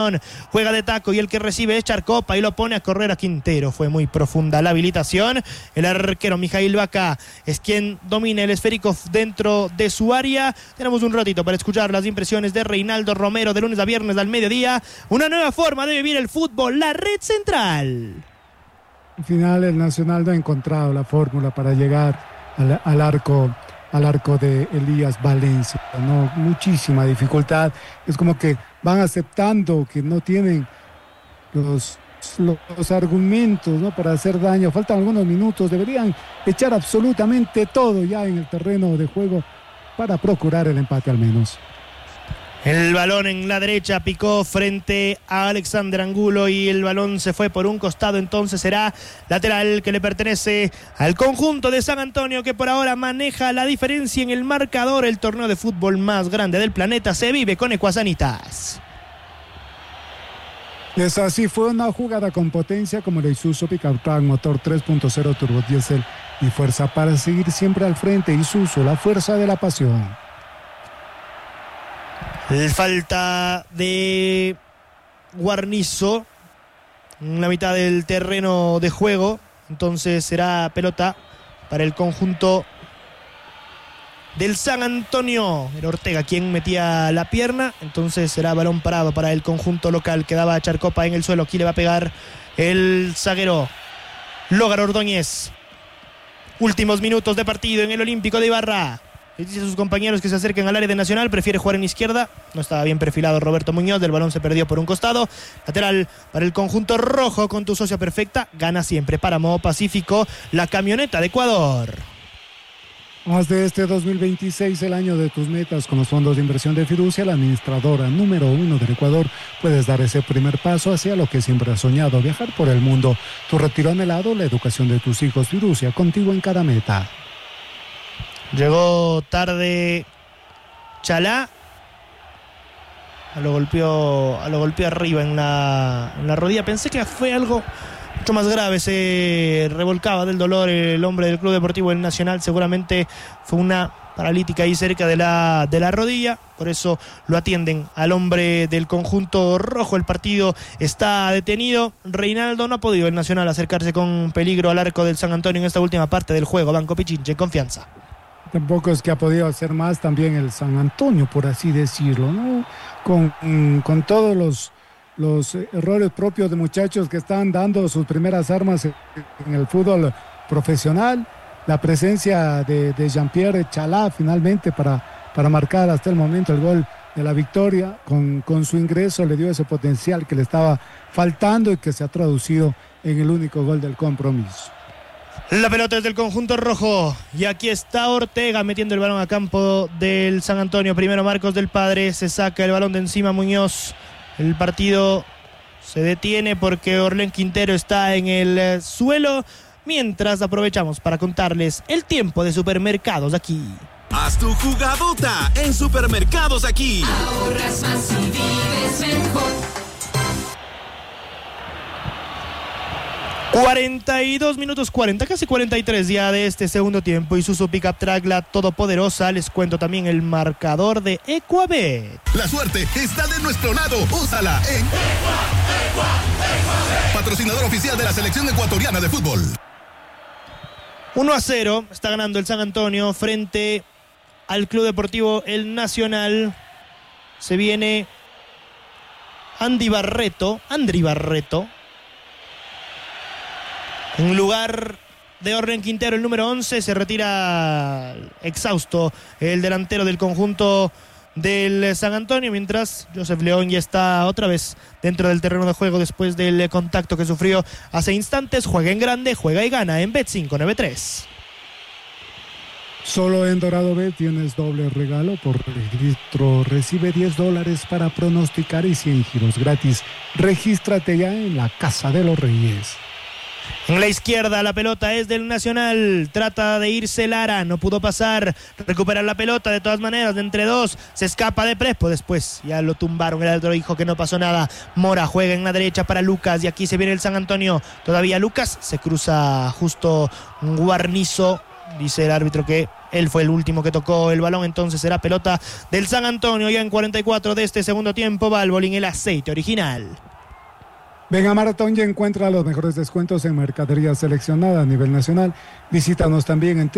juega de taco y el que recibe es Charcopa y lo pone a correr a Quintero. Fue muy profunda la habilitación. El arquero Mijail Vaca es quien domina el esférico dentro de su área. Tenemos un ratito para escuchar las impresiones de Reinaldo Romero de lunes a viernes al mediodía. Una nueva forma de vivir el fútbol, la red central. Al final el Nacional no ha encontrado la fórmula para llegar al arco de Elías Valencia, ¿no? Muchísima dificultad. Es como que van aceptando que no tienen los argumentos, ¿no?, para hacer daño. Faltan algunos minutos, deberían echar absolutamente todo ya en el terreno de juego para procurar el empate al menos. El balón en la derecha picó frente a Alexander Angulo y el balón se fue por un costado, entonces será lateral que le pertenece al conjunto de San Antonio, que por ahora maneja la diferencia en el marcador. El torneo de fútbol más grande del planeta se vive con Ecuasanitas. Es así, fue una jugada con potencia como el Isuzu Pickup Truck motor 3.0 turbo diésel y fuerza para seguir siempre al frente. Isuzu, la fuerza de la pasión. Falta de Guarnizo en la mitad del terreno de juego, entonces será pelota para el conjunto del San Antonio. Era Ortega quien metía la pierna, entonces será balón parado para el conjunto local. Quedaba Charcopa en el suelo, aquí le va a pegar el zaguero Logar Ordóñez. Últimos minutos de partido en el Olímpico de Ibarra. Le dice a sus compañeros que se acerquen al área de Nacional, prefiere jugar en izquierda, no estaba bien perfilado Roberto Muñoz, del balón se perdió por un costado. Lateral para el conjunto rojo con tu socia perfecta, gana siempre Páramo Pacífico, la camioneta de Ecuador. Haz de este 2026 el año de tus metas con los fondos de inversión de Fiducia, la administradora número 1 del Ecuador. Puedes dar ese primer paso hacia lo que siempre has soñado, viajar por el mundo. Tu retiro anhelado, la educación de tus hijos. Fiducia, contigo en cada meta. Llegó tarde Chalá, lo golpeó arriba en la rodilla. Pensé que fue algo mucho más grave, se revolcaba del dolor el hombre del Club Deportivo El Nacional. Seguramente fue una paralítica ahí cerca de la rodilla, por eso lo atienden al hombre del conjunto rojo. El partido está detenido. Reinaldo, no ha podido el Nacional acercarse con peligro al arco del San Antonio en esta última parte del juego. Banco Pichinche, confianza. Tampoco es que ha podido hacer más también el San Antonio, por así decirlo, ¿no? Con todos los errores propios de muchachos que están dando sus primeras armas en el fútbol profesional. La presencia de Jean-Pierre Chalá finalmente para marcar hasta el momento el gol de la victoria. Con su ingreso le dio ese potencial que le estaba faltando y que se ha traducido en el único gol del compromiso. La pelota es del conjunto rojo y aquí está Ortega metiendo el balón a campo del San Antonio. Primero Marcos del Padre, se saca el balón de encima Muñoz. El partido se detiene porque Orlén Quintero está en el suelo. Mientras aprovechamos para contarles el tiempo de Supermercados Aquí. Haz tu jugadota en Supermercados Aquí. Ahorras más y vives mejor. 42 minutos 40, casi 43 ya de este segundo tiempo. Isuzu Pickup Truck, la todopoderosa. Les cuento también el marcador de Ecuabet. La suerte está de nuestro lado. Úsala en patrocinador oficial de la selección ecuatoriana de fútbol. 1-0 está ganando el San Antonio frente al Club Deportivo El Nacional. Se viene Andri Barreto. En lugar de Orlén Quintero, el número 11, se retira exhausto el delantero del conjunto del San Antonio, mientras Joseph León ya está otra vez dentro del terreno de juego después del contacto que sufrió hace instantes. Juega en grande, juega y gana en Bet593. Solo en Dorado Bet tienes doble regalo por registro. Recibe $10 para pronosticar y 100 giros gratis. Regístrate ya en la Casa de los Reyes. En la izquierda la pelota es del Nacional, trata de irse Lara, no pudo pasar, recupera la pelota de todas maneras de entre dos, se escapa de Prespo, después ya lo tumbaron, el árbitro dijo que no pasó nada. Mora juega en la derecha para Lucas y aquí se viene el San Antonio, todavía Lucas, se cruza justo Guarnizo, dice el árbitro que Él fue el último que tocó el balón, entonces será pelota del San Antonio. Ya en 44 de este segundo tiempo, Valvoline, el aceite original. Ven a Maratón y encuentra los mejores descuentos en mercadería seleccionada a nivel nacional. Visítanos también en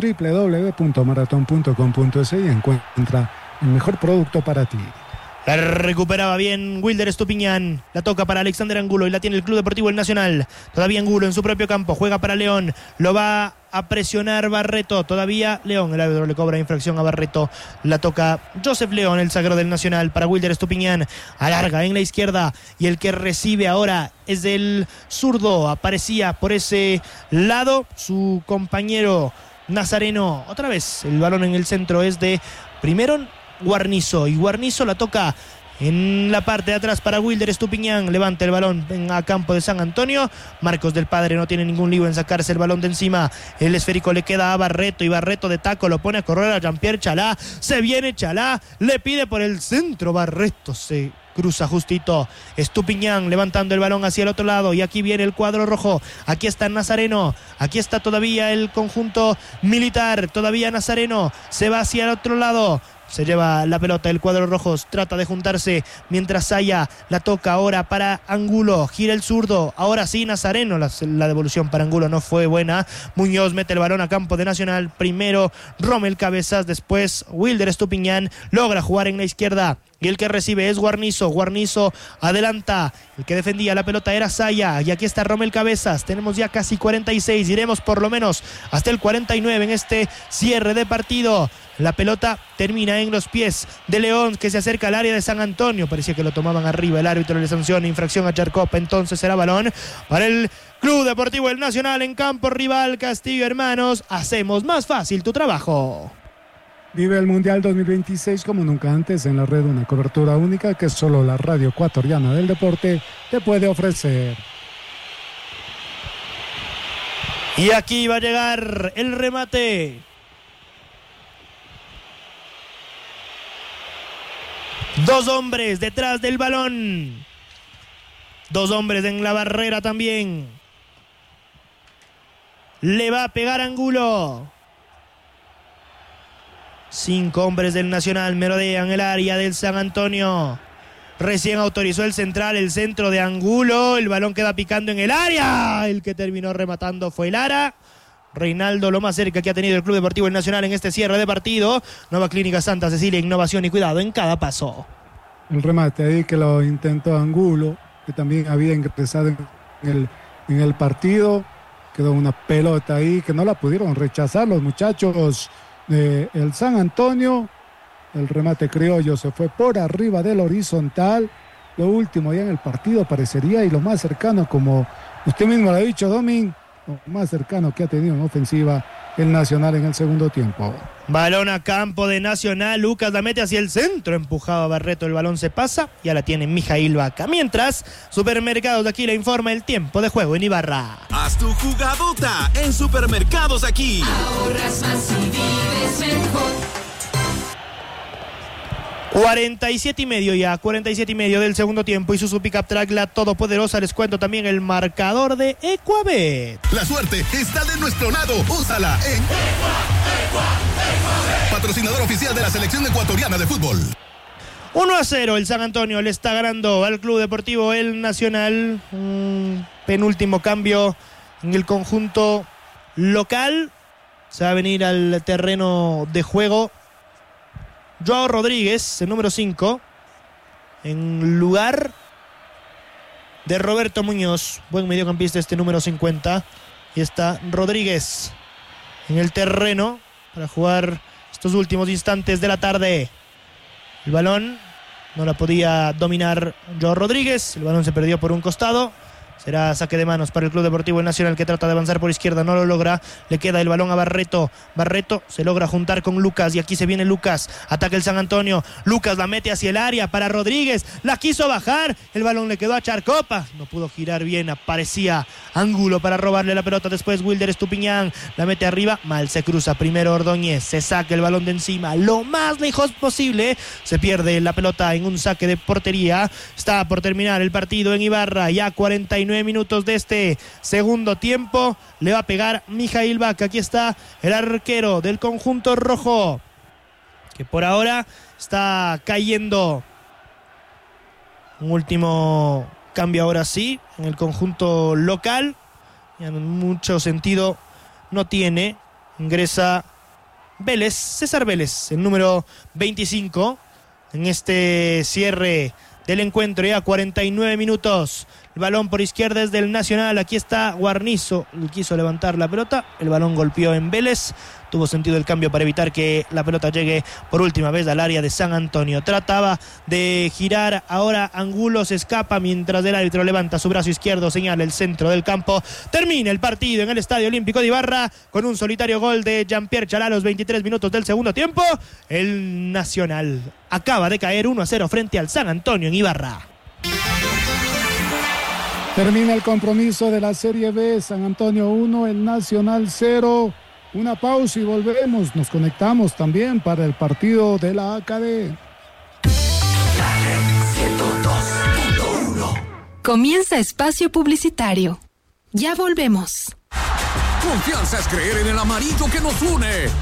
www.maraton.com.es y encuentra el mejor producto para ti. La recuperaba bien Wilder Estupiñán. La toca para Alexander Angulo y la tiene el Club Deportivo El Nacional. Todavía Angulo en su propio campo. Juega para León. Lo va a presionar Barreto. Todavía León. El árbitro le cobra infracción a Barreto. La toca Joseph León, el zaguero del Nacional, para Wilder Estupiñán. Alarga en la izquierda. Y el que recibe ahora es el zurdo. Aparecía por ese lado su compañero Nazareno. Otra vez el balón en el centro es de primero Guarnizo, y Guarnizo la toca en la parte de atrás para Wilder Estupiñán. Levanta el balón a campo de San Antonio. Marcos del Padre no tiene ningún lío en sacarse el balón de encima. El esférico le queda a Barreto y Barreto de taco lo pone a correr a Jean-Pierre Chalá. Se viene Chalá, le pide por el centro. Barreto se cruza justito. Estupiñán levantando el balón hacia el otro lado y aquí viene el cuadro rojo. Aquí está Nazareno, aquí está todavía el conjunto militar. Todavía Nazareno se va hacia el otro lado. Se lleva la pelota el cuadro rojos, trata de juntarse mientras Saya la toca ahora para Angulo, gira el zurdo, ahora sí Nazareno, la devolución para Angulo no fue buena. Muñoz mete el balón a campo de Nacional, primero Rommel Cabezas, después Wilder Estupiñán, logra jugar en la izquierda. Y el que recibe es Guarnizo. Guarnizo adelanta. El que defendía la pelota era Saya. Y aquí está Rommel Cabezas. Tenemos ya casi 46. Iremos por lo menos hasta el 49 en este cierre de partido. La pelota termina en los pies de León, que se acerca al área de San Antonio. Parecía que lo tomaban arriba. El árbitro le sanciona infracción a Charcop. Entonces será balón para el Club Deportivo El Nacional en campo rival. Castillo Hermanos. Hacemos más fácil tu trabajo. Vive el Mundial 2026 como nunca antes en la red, una cobertura única que solo la radio ecuatoriana del deporte te puede ofrecer. Y aquí va a llegar el remate. Dos hombres detrás del balón. Dos hombres en la barrera también. Le va a pegar Angulo. 5 hombres del Nacional merodean el área del San Antonio. Recién autorizó el central, el centro de Angulo. El balón queda picando en el área. El que terminó rematando fue Lara. Reinaldo, lo más cerca que ha tenido el Club Deportivo El Nacional en este cierre de partido. Nueva Clínica Santa Cecilia, innovación y cuidado en cada paso. El remate ahí que lo intentó Angulo, que también había ingresado en el partido. Quedó una pelota ahí que no la pudieron rechazar los muchachos el San Antonio. El remate criollo se fue por arriba del horizontal. Lo último ya en el partido parecería, y lo más cercano, como usted mismo lo ha dicho, Domin, lo más cercano que ha tenido en ofensiva el Nacional en el segundo tiempo. Balón a campo de Nacional. Lucas la mete hacia el centro, empujado a Barreto, el balón se pasa, ya la tiene Mijail Vaca. Mientras, Supermercados de Aquí le informa el tiempo de juego en Ibarra. Haz tu jugadota en Supermercados Aquí. Ahorras más y vives mejor. 47:30 ya, 47:30 del segundo tiempo y Suzuki Pickup Track, la todopoderosa. Les cuento también el marcador de Ecuabet. La suerte está de nuestro lado. Úsala en patrocinador oficial de la selección ecuatoriana de fútbol. 1-0 el San Antonio le está ganando al Club Deportivo El Nacional. Penúltimo cambio en el conjunto local. Se va a venir al terreno de juego Joao Rodríguez, el número 5, en lugar de Roberto Muñoz. Buen mediocampista este número 50. Y está Rodríguez en el terreno para jugar estos últimos instantes de la tarde. El balón no la podía dominar Joao Rodríguez. El balón se perdió por un costado. Será saque de manos para el Club Deportivo El Nacional, que trata de avanzar por izquierda, no lo logra. Le queda el balón a Barreto. Barreto se logra juntar con Lucas y aquí se viene Lucas. Ataca el San Antonio. Lucas la mete hacia el área para Rodríguez. La quiso bajar. El balón le quedó a Charcopa. No pudo girar bien. Aparecía Angulo para robarle la pelota. Después Wilder Estupiñán la mete arriba. Mal se cruza. Primero Ordóñez. Se saca el balón de encima lo más lejos posible. Se pierde la pelota en un saque de portería. Está por terminar el partido en Ibarra. Ya 49 49 minutos de este segundo tiempo. Le va a pegar Mijail Baca. Aquí está el arquero del conjunto rojo, que por ahora está cayendo. Un último cambio ahora sí en el conjunto local. Ya en mucho sentido no tiene. Ingresa Vélez, César Vélez, el número 25, en este cierre del encuentro. Ya 49 minutos. El balón por izquierda es del Nacional. Aquí está Guarnizo. Quiso levantar la pelota. El balón golpeó en Vélez. Tuvo sentido el cambio para evitar que la pelota llegue por última vez al área de San Antonio. Trataba de girar. Ahora Angulo se escapa mientras el árbitro levanta su brazo izquierdo. Señala el centro del campo. Termina el partido en el Estadio Olímpico de Ibarra con un solitario gol de Jean-Pierre Chalá a los 23 minutos del segundo tiempo. El Nacional acaba de caer 1-0 frente al San Antonio en Ibarra. Termina el compromiso de la Serie B. San Antonio 1, el Nacional 0. Una pausa y volvemos. Nos conectamos también para el partido de la AKD. Comienza espacio publicitario. Ya volvemos. Confianza es creer en el amarillo que nos une.